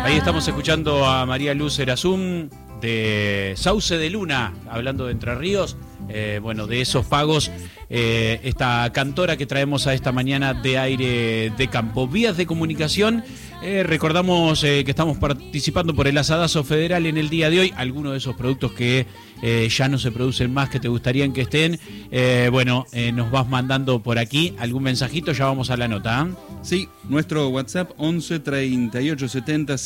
Ahí estamos escuchando a María Luz Erasum de Sauce de Luna, hablando de Entre Ríos, bueno, de esos pagos, esta cantora que traemos a esta mañana de Aire de Campo. Vías de comunicación, recordamos que estamos participando por el Asadazo Federal en el día de hoy, algunos de esos productos que ya no se producen más, que te gustarían que estén, nos vas mandando por aquí algún mensajito, ya vamos a la nota, ¿eh? Sí, nuestro WhatsApp 11 38 70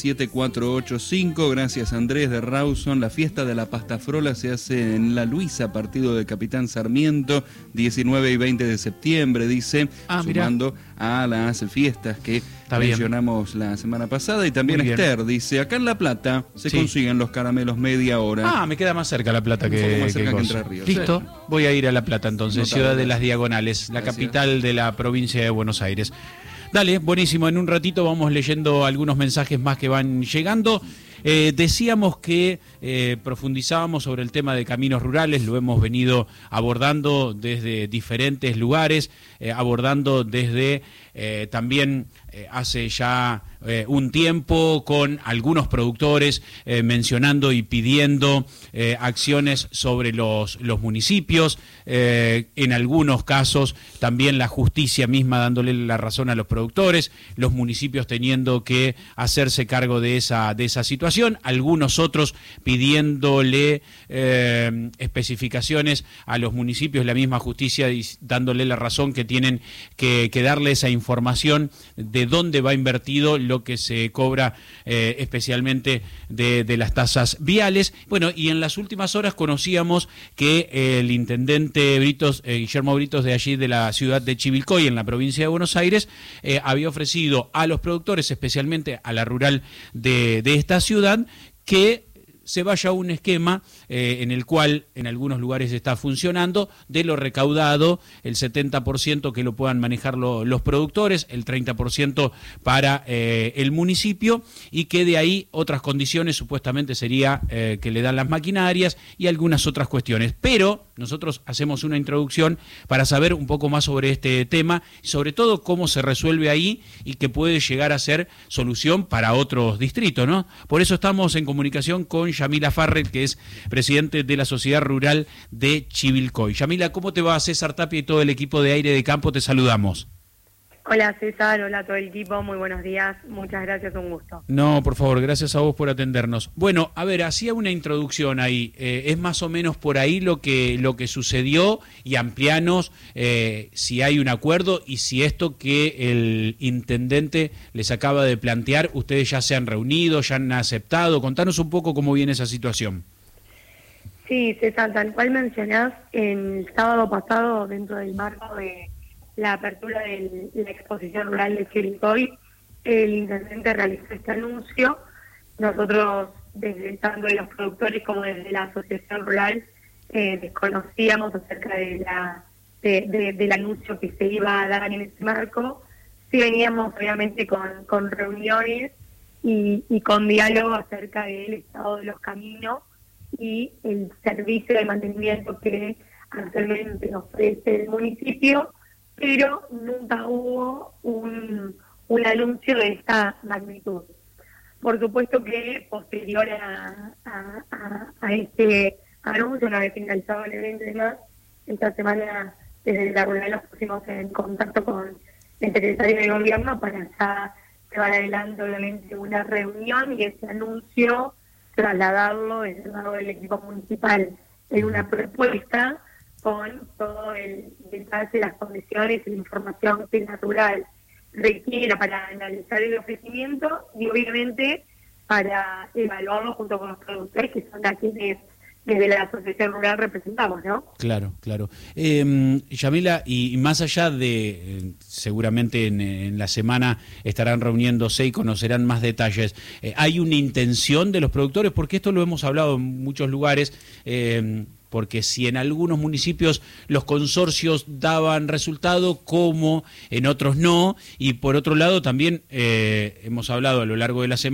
7485. Gracias, Andrés de Rawson. La fiesta de la pasta frola se hace en La Luisa, partido de Capitán Sarmiento, 19 y 20 de septiembre, dice, sumando a las fiestas que mencionamos la semana pasada. Y también Esther dice, acá en La Plata se consiguen los caramelos media hora. Me queda más cerca La Plata que Entre Ríos. Listo, voy a ir a La Plata entonces, ciudad de las Diagonales, la capital de la provincia de Buenos Aires. Dale, buenísimo, en un ratito vamos leyendo algunos mensajes más que van llegando. Decíamos que profundizábamos sobre el tema de caminos rurales, lo hemos venido abordando desde diferentes lugares, abordando desde también hace ya un tiempo con algunos productores mencionando y pidiendo acciones sobre los municipios, en algunos casos también la justicia misma dándole la razón a los productores, los municipios teniendo que hacerse cargo de esa situación, algunos otros pidiéndole especificaciones a los municipios, la misma justicia dándole la razón que tienen que darle esa información de dónde va invertido lo que se cobra especialmente de las tasas viales. Bueno, y en las últimas horas conocíamos que el intendente Guillermo Britos, de allí de la ciudad de Chivilcoy, en la provincia de Buenos Aires, había ofrecido a los productores, especialmente a la rural de esta ciudad, que se vaya a un esquema en el cual en algunos lugares está funcionando, de lo recaudado, el 70% que lo puedan manejar los productores, el 30% para el municipio, y que de ahí otras condiciones supuestamente sería que le dan las maquinarias y algunas otras cuestiones. Pero nosotros hacemos una introducción para saber un poco más sobre este tema, y sobre todo cómo se resuelve ahí y que puede llegar a ser solución para otros distritos, ¿no? Por eso estamos en comunicación con Yamila Farrell, que es presidente de la Sociedad Rural de Chivilcoy. Yamila, ¿cómo te va? César Tapia y todo el equipo de Aire de Campo, te saludamos. Hola César, hola a todo el equipo, muy buenos días, muchas gracias, un gusto. No, por favor, gracias a vos por atendernos. Bueno, a ver, hacía una introducción ahí, es más o menos por ahí lo que sucedió, y amplianos si hay un acuerdo y si esto que el intendente les acaba de plantear, ustedes ya se han reunido, ya han aceptado. Contanos un poco cómo viene esa situación. Sí, César, tal cual mencionás, el sábado pasado, dentro del marco de la apertura de la exposición rural de Chivilcoy, el intendente realizó este anuncio. Nosotros, desde tanto de los productores como desde la asociación rural, desconocíamos acerca del anuncio que se iba a dar en ese marco. Sí veníamos obviamente con reuniones y con diálogo acerca del estado de los caminos y el servicio de mantenimiento que actualmente ofrece el municipio, pero nunca hubo un anuncio de esta magnitud. Por supuesto que posterior a este anuncio, una vez finalizado el evento y demás, esta semana desde la rural nos pusimos en contacto con el secretario de gobierno para ya llevar adelante obviamente una reunión y ese anuncio trasladarlo desde el lado del equipo municipal en una propuesta con todo el detalle, las condiciones y la información que la rural requiera para analizar el ofrecimiento y obviamente para evaluarlo junto con los productores, que son a quienes desde la asociación rural representamos, ¿no? Claro. Yamila, y más allá de, seguramente en la semana estarán reuniéndose y conocerán más detalles, ¿hay una intención de los productores? Porque esto lo hemos hablado en muchos lugares, porque si en algunos municipios los consorcios daban resultado, como en otros no, y por otro lado también hemos hablado a lo largo de la semana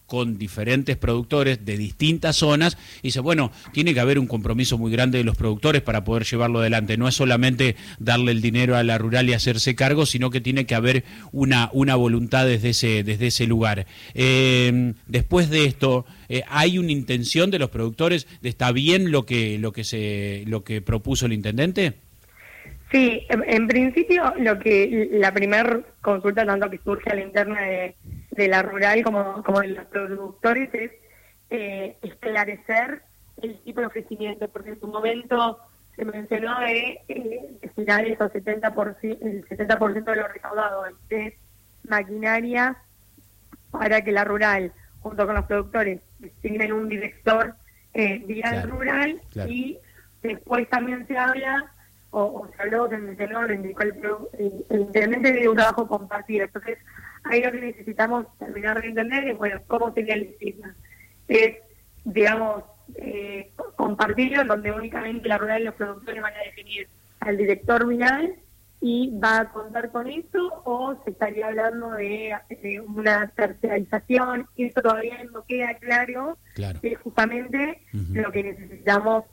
con diferentes productores de distintas zonas, y dice, bueno, tiene que haber un compromiso muy grande de los productores para poder llevarlo adelante. No es solamente darle el dinero a la rural y hacerse cargo, sino que tiene que haber una voluntad desde ese lugar. Después de esto, ¿hay una intención de los productores de está bien lo que propuso el intendente? Sí, en principio la primera consulta tanto que surge a la interna de la rural como de los productores es esclarecer el tipo de ofrecimiento, porque en su momento se mencionó de destinar esos el 70% de lo recaudado de maquinaria para que la rural, junto con los productores, designen un director vial rural, y después también se habla o se habló, se mencionó, lo indicó el intendente de un trabajo compartido. Entonces, ahí lo que necesitamos terminar de entender es, bueno, cómo sería el sistema. Es, digamos, compartirlo, en donde únicamente la rural y los productores van a definir al director vial y va a contar con eso, o se estaría hablando de una terciarización. Eso todavía no queda claro. Es justamente lo que necesitamos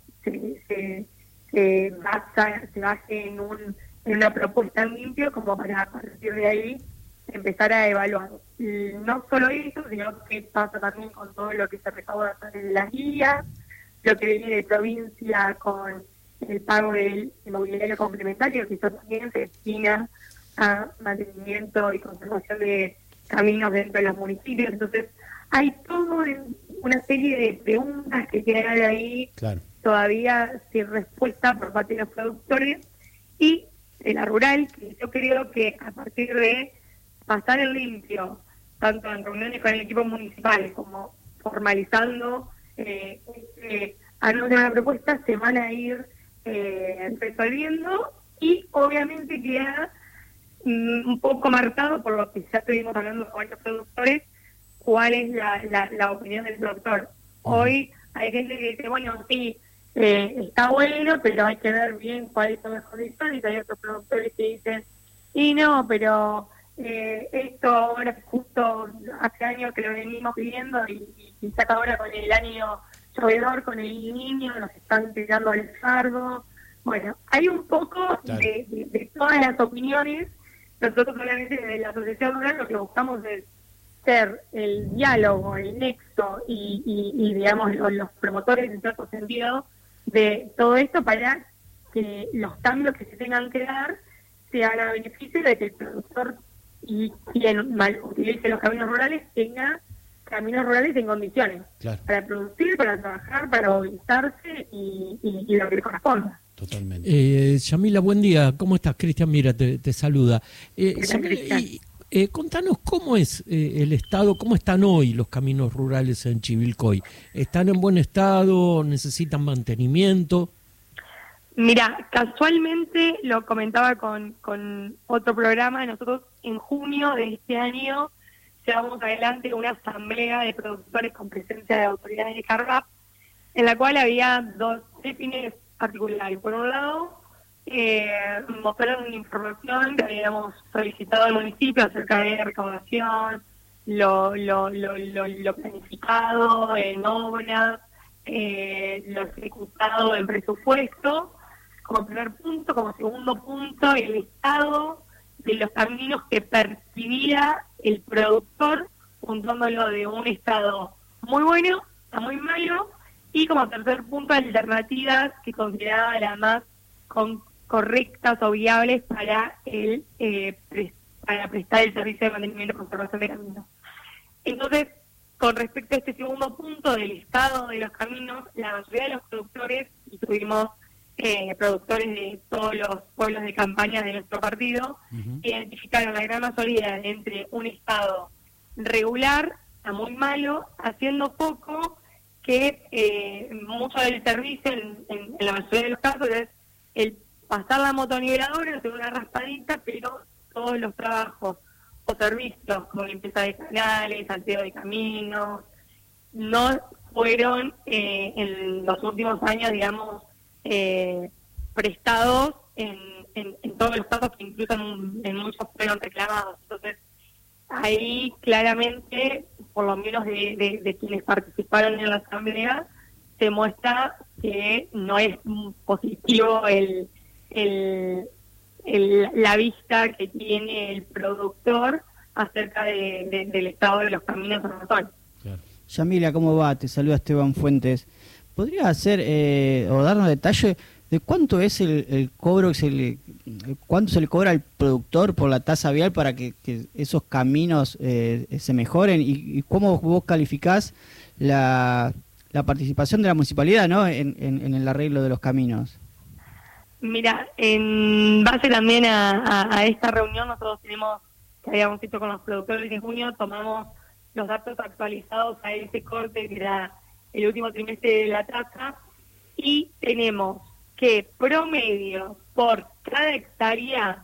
se base en una propuesta limpia, como para a partir de ahí empezar a evaluar. Y no solo eso, sino que pasa también con todo lo que se recauda de las guías, lo que viene de provincia con el pago del inmobiliario complementario, que eso también se destina a mantenimiento y conservación de caminos dentro de los municipios. Entonces, hay toda una serie de preguntas que quedan ahí todavía sin respuesta por parte de los productores y de la rural, que yo creo que a partir de pasar el limpio, tanto en reuniones con el equipo municipal como formalizando anuncio de la propuesta, se van a ir resolviendo, y obviamente queda un poco marcado por lo que ya estuvimos hablando con varios productores, cuál es la opinión del productor. Hoy hay gente que dice, bueno, sí, está bueno, pero hay que ver bien cuáles son las condiciones, y hay otros productores que dicen, y no, pero esto ahora justo hace años que lo venimos pidiendo, y quizás ahora con el año llovedor, con el niño, nos están tirando al fardo. Bueno, hay un poco de todas las opiniones. Nosotros obviamente desde la Asociación Rural lo que buscamos es ser el diálogo, el nexo y digamos los promotores en cierto sentido de todo esto, para que los cambios que se tengan que dar sean a beneficio de que el productor y quien mal utilice los caminos rurales tenga caminos rurales en condiciones para producir, para trabajar, para movilizarse y lo que le corresponda. Totalmente. Yamila, buen día. ¿Cómo estás? Cristian, mira, te saluda. Yamila, contanos cómo es el estado, cómo están hoy los caminos rurales en Chivilcoy. ¿Están en buen estado? ¿Necesitan mantenimiento? Mira, casualmente lo comentaba con otro programa. Nosotros en junio de este año llevamos adelante una asamblea de productores con presencia de autoridades de CARVAP, en la cual había tres fines particulares. Por un lado, mostraron una información que habíamos solicitado al municipio acerca de recaudación, lo planificado en obras, lo ejecutado en presupuesto, como primer punto. Como segundo punto, el estado de los caminos que percibía el productor, juntándolo de un estado muy bueno a muy malo, y como tercer punto, alternativas que consideraba las más correctas o viables para para prestar el servicio de mantenimiento y conservación de caminos. Entonces, con respecto a este segundo punto del estado de los caminos, la mayoría de los productores, y tuvimos productores de todos los pueblos de campaña de nuestro partido, identificaron la gran mayoría entre un estado regular a muy malo, haciendo poco, que mucho del servicio en la mayoría de los casos es el pasar la motoniveladora, hacer una raspadita, pero todos los trabajos o servicios como limpieza de canales, salteo de caminos, no fueron en los últimos años, digamos, prestados en todos los casos, que incluso en muchos fueron reclamados. Entonces, ahí claramente, por lo menos de quienes participaron en la asamblea, se muestra que no es positivo la vista que tiene el productor acerca del estado de los caminos en Rosón. Claro. Yamila, ¿cómo va? Te saluda Esteban Fuentes. ¿Podría hacer o darnos detalle de cuánto es el cobro, cuánto se le cobra al productor por la tasa vial para que esos caminos se mejoren? Y cómo vos calificás la participación de la municipalidad, ¿no?, en el arreglo de los caminos. Mira, en base también a esta reunión, nosotros que habíamos hecho con los productores de junio, tomamos los datos actualizados a ese corte que era el último trimestre de la tasa, y tenemos que promedio por cada hectárea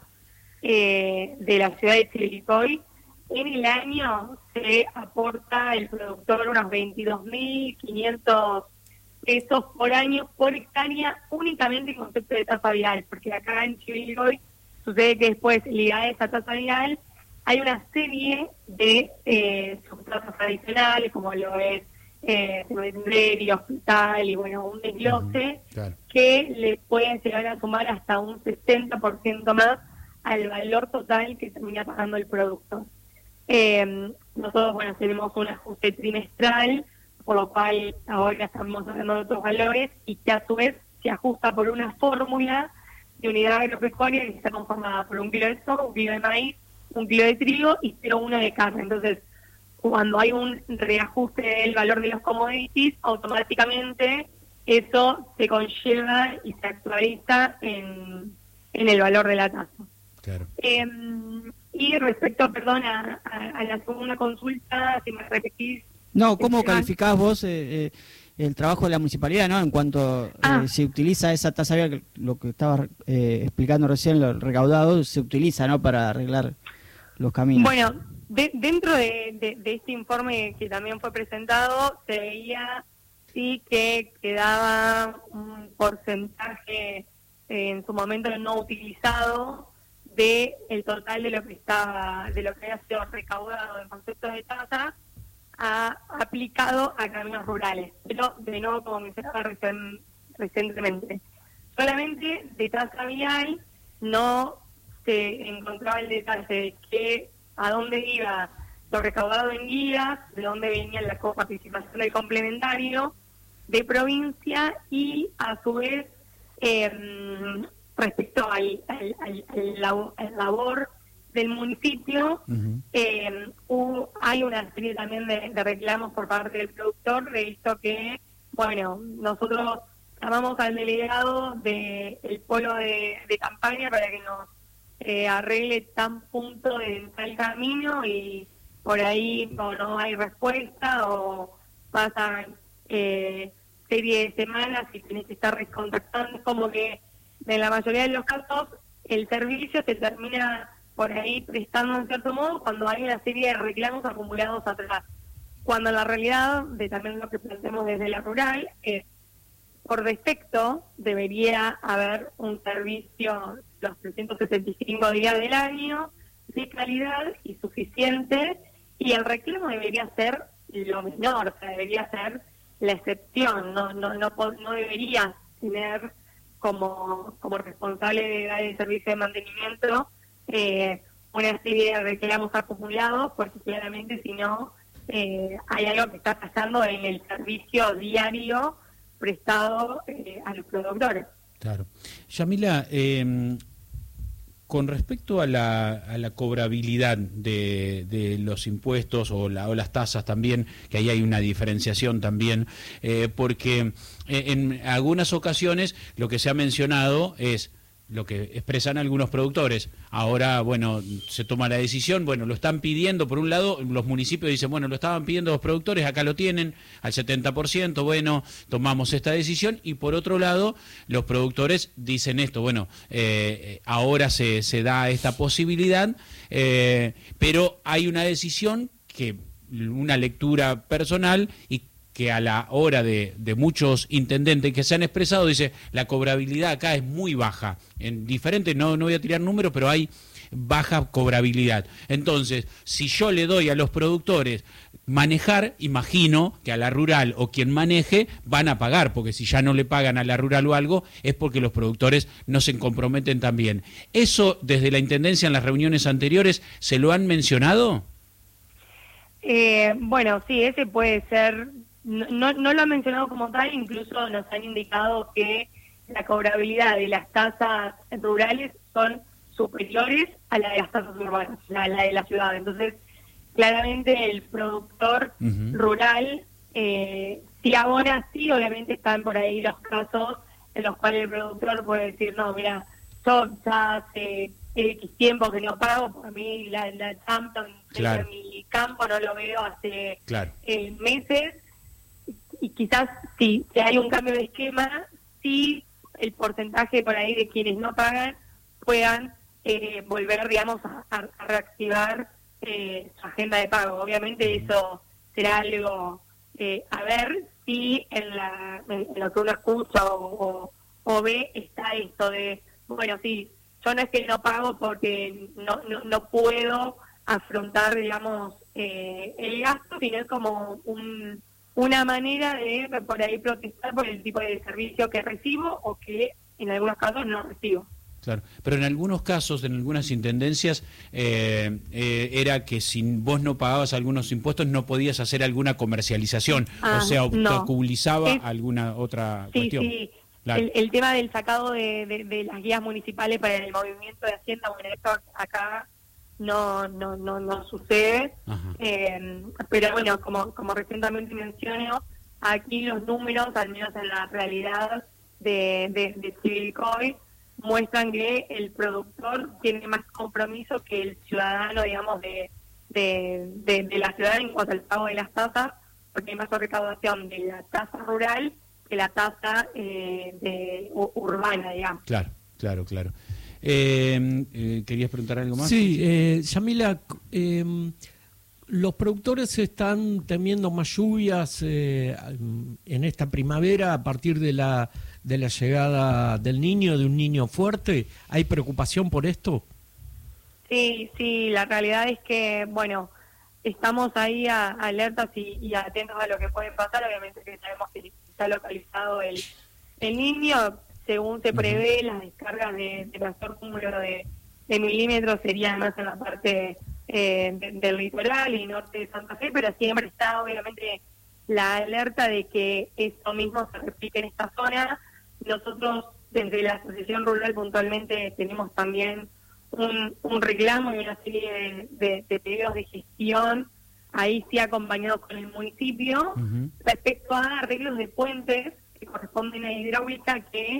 de la ciudad de Chivilcoy, en el año se aporta el productor unos 22.500 pesos por año por hectárea, únicamente en concepto de tasa vial, porque acá en Chivilcoy sucede que después, ligada a esa tasa vial, hay una serie de subtasas adicionales, como lo es cementerio, hospital y bueno, un desglose, claro, que le pueden llegar a sumar hasta un 60% más al valor total que termina pagando el productor. Nosotros, bueno, tenemos un ajuste trimestral, por lo cual ahora estamos hablando de otros valores, y que a su vez se ajusta por una fórmula de unidad agropecuaria que está conformada por 1 kilo de soja, 1 kilo de maíz, 1 kilo de trigo y 0,1 de carne. Entonces, cuando hay un reajuste del valor de los commodities, automáticamente eso se conlleva y se actualiza en el valor de la tasa. claro. Y respecto, perdón, a la segunda consulta, si me repetís. No, ¿cómo calificás vos el trabajo de la municipalidad, ¿no?, en cuanto se utiliza esa tasa vial, lo que estabas explicando recién, lo recaudado, se utiliza, ¿no?, para arreglar los caminos? Bueno, dentro de este informe que también fue presentado, se veía sí que quedaba un porcentaje en su momento no utilizado de el total de lo que había sido recaudado en conceptos de tasa aplicado a caminos rurales, pero de nuevo, como mencionaba recientemente, solamente de tasa vial no se encontraba el detalle de que a dónde iba lo recaudado en guías, de dónde venía la coparticipación del complementario de provincia, y a su vez respecto al labor del municipio, hay una serie también de reclamos por parte del productor, de esto que, bueno, nosotros llamamos al delegado del polo de campaña para que nos arregle tan punto en tal camino, y por ahí no hay respuesta o pasan serie de semanas y tenés que estar recontactando. Es como que en la mayoría de los casos el servicio se termina por ahí prestando en cierto modo cuando hay una serie de reclamos acumulados atrás, cuando en la realidad, de también lo que planteamos desde la rural, es por defecto debería haber un servicio los 365 días del año de calidad y suficiente, y el reclamo debería ser lo menor, o sea, debería ser la excepción, no debería tener como responsable de dar el servicio de mantenimiento una serie de reclamos acumulados, porque claramente si no hay algo que está pasando en el servicio diario prestado a los productores. Claro. Yamila, con respecto a la cobrabilidad de los impuestos o las tasas también, que ahí hay una diferenciación también, porque en algunas ocasiones lo que se ha mencionado es lo que expresan algunos productores. Ahora, bueno, se toma la decisión, bueno, lo están pidiendo, por un lado, los municipios dicen, bueno, lo estaban pidiendo los productores, acá lo tienen, al 70%, bueno, tomamos esta decisión, y por otro lado, los productores dicen esto, bueno, ahora se da esta posibilidad, pero hay una decisión una lectura personal, y que a la hora de muchos intendentes que se han expresado, dice, la cobrabilidad acá es muy baja. En diferentes, no voy a tirar números, pero hay baja cobrabilidad. Entonces, si yo le doy a los productores manejar, imagino que a la rural o quien maneje van a pagar, porque si ya no le pagan a la rural o algo, es porque los productores no se comprometen también. ¿Eso desde la Intendencia en las reuniones anteriores se lo han mencionado? Bueno, sí, ese puede ser, no lo han mencionado como tal, incluso nos han indicado que la cobrabilidad de las tasas rurales son superiores a la de las tasas urbanas, a la de la ciudad. Entonces, claramente el productor rural, si abona, sí, obviamente están por ahí los casos en los cuales el productor puede decir, no, mira, yo ya hace X tiempo que no pago, por mí la Champions claro. en mi campo no lo veo hace claro. Meses, y quizás si hay un cambio de esquema, sí el porcentaje por ahí de quienes no pagan puedan volver, digamos, a reactivar su agenda de pago. Obviamente eso será algo a ver si en lo que uno escucha o ve está esto de, bueno, sí, yo no es que no pago porque no puedo afrontar, digamos, el gasto, sino es como una manera de por ahí protestar por el tipo de servicio que recibo o que en algunos casos no recibo. Claro, pero en algunos casos, en algunas intendencias, era que si vos no pagabas algunos impuestos no podías hacer alguna comercialización, o sea, obstaculizaba alguna otra cuestión. Sí, claro. El tema del sacado de las guías municipales para el movimiento de Hacienda, bueno, esto acá no sucede, pero bueno, como recientemente mencioné, aquí los números, al menos en la realidad de Civilcoy, muestran que el productor tiene más compromiso que el ciudadano, digamos, de la ciudad en cuanto al pago de las tasas, porque hay más recaudación de la tasa rural que la tasa urbana, digamos. Claro. ¿Querías preguntar algo más? Sí, Yamila, los productores están temiendo más lluvias en esta primavera a partir de la llegada del Niño, de un niño fuerte. ¿Hay preocupación por esto? Sí, la realidad es que, bueno, estamos ahí alertas y atentos a lo que puede pasar. Obviamente que sabemos que está localizado el Niño. Según se prevé, las descargas de mayor cúmulo de milímetros serían más en la parte del litoral y norte de Santa Fe, pero siempre está obviamente la alerta de que esto mismo se repite en esta zona. Nosotros desde la Asociación Rural puntualmente tenemos también un reclamo y una serie de pedidos de gestión, ahí sí acompañados con el municipio, respecto a arreglos de puentes que corresponden a hidráulica que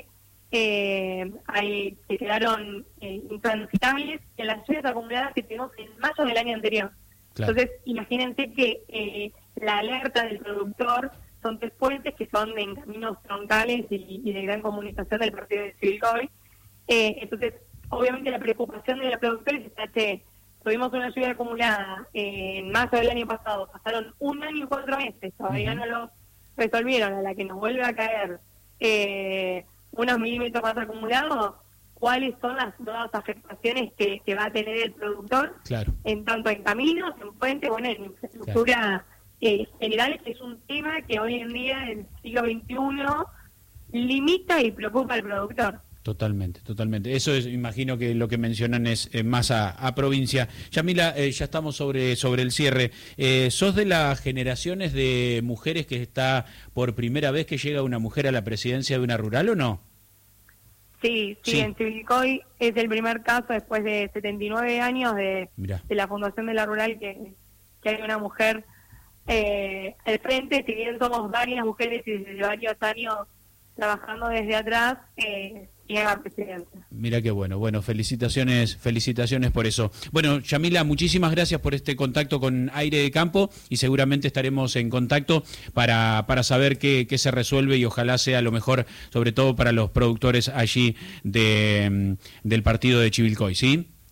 quedaron intransitables en las lluvias acumuladas que tuvimos en mayo del año anterior. Claro. Entonces, imagínense que la alerta del productor son 3 puentes que son en caminos troncales y de gran comunicación del partido de Civilcoy. Entonces, obviamente la preocupación de la productora es que tuvimos una lluvia acumulada en mayo del año pasado, pasaron 1 año y 4 meses, todavía no lo resolvieron, a la que nos vuelve a caer unos milímetros más acumulados, cuáles son las nuevas afectaciones que va a tener el productor, en tanto en caminos, en puentes, bueno, en infraestructura general, que es un tema que hoy en día, en el siglo XXI, limita y preocupa al productor. Totalmente. Eso es, imagino que lo que mencionan es más a provincia. Yamila, ya estamos sobre el cierre. ¿Sos de las generaciones de mujeres que está por primera vez que llega una mujer a la presidencia de una rural o no? Sí, en Civilcoy es el primer caso después de 79 años de la fundación de la rural que hay una mujer al frente. Si bien somos varias mujeres y desde varios años trabajando desde atrás, y a la presidencia. Mira qué bueno, felicitaciones por eso. Bueno, Yamila, muchísimas gracias por este contacto con Aire de Campo y seguramente estaremos en contacto para saber qué se resuelve y ojalá sea lo mejor, sobre todo para los productores allí del partido de Chivilcoy, ¿sí?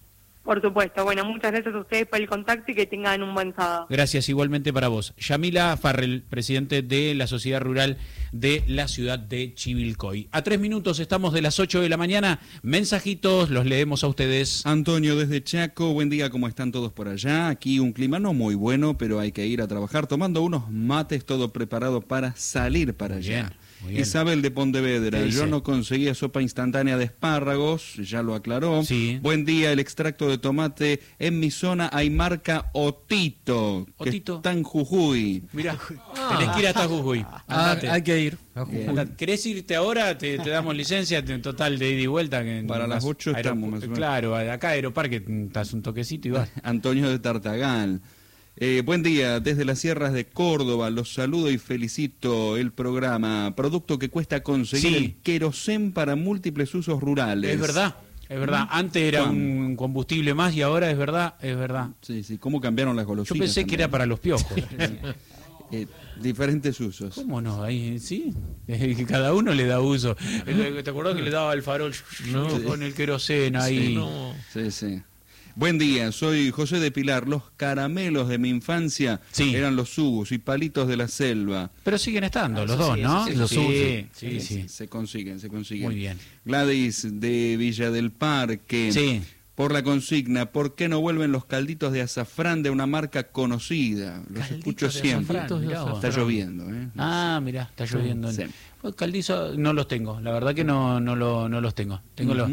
Por supuesto. Bueno, muchas gracias a ustedes por el contacto y que tengan un buen sábado. Gracias, igualmente para vos. Yamila Farrell, presidente de la Sociedad Rural de la ciudad de Chivilcoy. A 3 minutos estamos de las 8 de la mañana. Mensajitos, los leemos a ustedes. Antonio desde Chaco, buen día, ¿cómo están todos por allá? Aquí un clima no muy bueno, pero hay que ir a trabajar tomando unos mates, todo preparado para salir para allá. Bien. Muy bien. Isabel de Pontevedra, yo no conseguía sopa instantánea de espárragos, ya lo aclaró. Sí. Buen día, el extracto de tomate en mi zona hay marca Otito, que Otito. está en Jujuy. Mirá, tenés que ir hasta Jujuy. Andate. Hay que ir a Jujuy. Andate. ¿Querés irte ahora? Te damos licencia en total de ida y vuelta. Para las 8 estamos, más o menos. Claro, acá Aeroparque estás un toquecito y vas. Antonio de Tartagal. Buen día, desde las sierras de Córdoba, los saludo y felicito el programa. Producto que cuesta conseguir Sí. el querosén para múltiples usos rurales. Es verdad. Antes era un combustible más y ahora es verdad. Sí, cómo cambiaron las golosinas. Yo pensé que también. era para los piojos. Diferentes usos. ¿Cómo no? Ahí sí. Que cada uno le da uso. ¿Te acordás que le daba el farol con el queroseno ahí? Sí, no. Sí. Buen día, soy José de Pilar. Los caramelos de mi infancia eran los subus y palitos de la selva. Pero siguen estando los dos, ¿no? los subus, Sí. Se consiguen. Muy bien. Gladys de Villa del Parque. Sí. Por la consigna, ¿por qué no vuelven los calditos de azafrán de una marca conocida? Los Calditos escucho de siempre. azafrán, mirá vos. Está lloviendo, ¿eh? Ah, mirá, está lloviendo. Sí. Pues caldizo no los tengo, la verdad que no los tengo. Tengo los...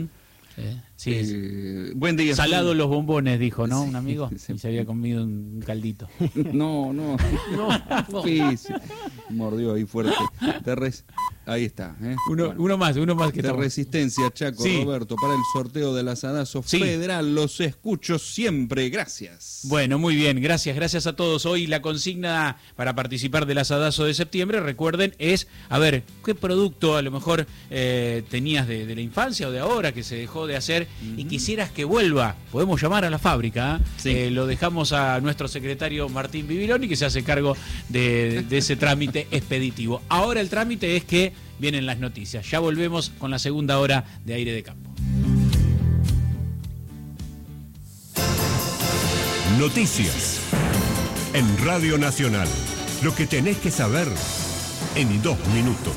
Buen día. Salado los bombones, dijo, ¿no? Un amigo. Sí. Y se había comido un caldito. No. Sí. Mordió ahí fuerte. Ahí está. Uno más que De está. Resistencia, Chaco, Sí. Roberto, para el sorteo del asadazo federal. Los escucho siempre. Gracias. Bueno, muy bien, gracias a todos. Hoy la consigna para participar del asadazo de septiembre, recuerden, es, a ver, ¿qué producto a lo mejor tenías de la infancia o de ahora que se dejó de hacer y quisieras que vuelva? Podemos llamar a la fábrica, Sí. lo dejamos a nuestro secretario Martín Bibiloni, que se hace cargo de ese trámite expeditivo. Ahora el trámite es que vienen las noticias. Ya volvemos con la segunda hora de Aire de Campo. Noticias en Radio Nacional. Lo que tenés que saber en 2 minutos.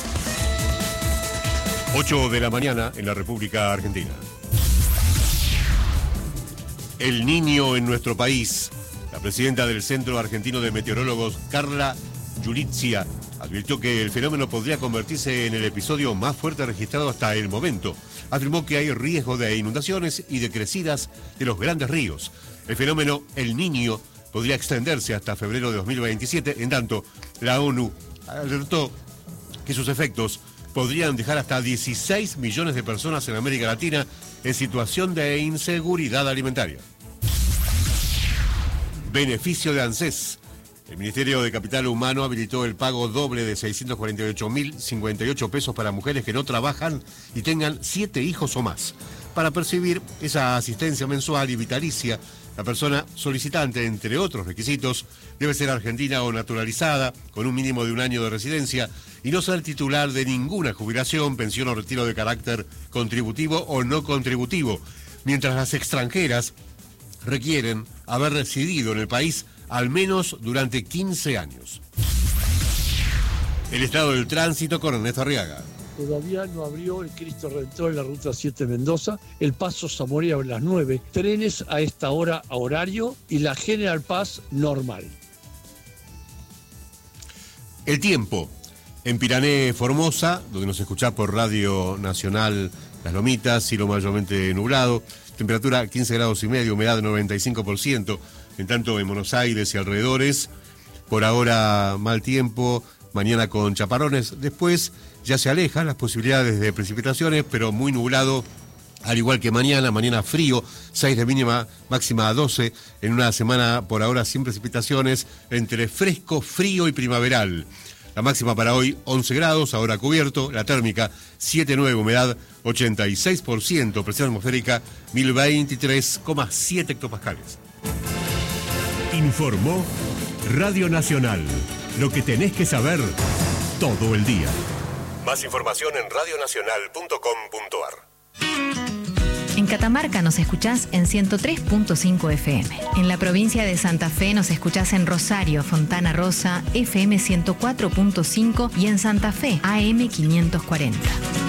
8 de la mañana en la República Argentina. El Niño en nuestro país. La presidenta del Centro Argentino de Meteorólogos, Carla Giulizzia, advirtió que el fenómeno podría convertirse en el episodio más fuerte registrado hasta el momento. Afirmó que hay riesgo de inundaciones y de crecidas de los grandes ríos. El fenómeno El Niño podría extenderse hasta febrero de 2027, en tanto la ONU alertó que sus efectos podrían dejar hasta 16 millones de personas en América Latina en situación de inseguridad alimentaria. Beneficio de ANSES. El Ministerio de Capital Humano habilitó el pago doble de 648.058 pesos para mujeres que no trabajan y tengan 7 hijos o más. Para percibir esa asistencia mensual y vitalicia, la persona solicitante, entre otros requisitos, debe ser argentina o naturalizada, con un mínimo de 1 año de residencia, y no ser titular de ninguna jubilación, pensión o retiro de carácter contributivo o no contributivo, mientras las extranjeras requieren haber residido en el país al menos durante 15 años. El estado del tránsito con Ernesto Arriaga. Todavía no abrió el Cristo Redentor en la ruta 7 Mendoza, el paso Zamora a las 9, trenes a esta hora a horario y la General Paz normal. El tiempo. En Pirané, Formosa, donde nos escuchás por Radio Nacional Las Lomitas, cielo mayormente nublado, temperatura 15 grados y medio, humedad 95%, en tanto en Buenos Aires y alrededores, por ahora mal tiempo, mañana con chaparrones, después ya se alejan las posibilidades de precipitaciones, pero muy nublado, al igual que mañana frío, 6 de mínima, máxima 12, en una semana por ahora sin precipitaciones, entre fresco, frío y primaveral. La máxima para hoy, 11 grados, ahora cubierto, la térmica 7,9, humedad 86%, presión atmosférica 1023,7 hectopascales. Informó Radio Nacional. Lo que tenés que saber todo el día. Más información en radionacional.com.ar. En En Catamarca nos escuchás en 103.5 FM. En la provincia de Santa Fe nos escuchás en Rosario, Fontana Rosa, FM 104.5 y en Santa Fe, AM 540.